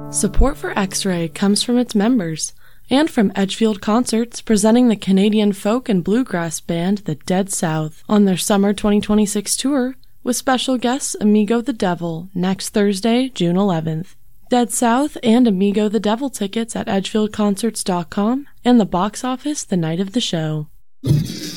Support for X-Ray comes from its members and from Edgefield Concerts presenting the Canadian folk and bluegrass band The Dead South on their summer 2026 tour with special guests Amigo the Devil next Thursday, June 11th. Dead South and Amigo the Devil tickets at edgefieldconcerts.com and the box office the night of the show.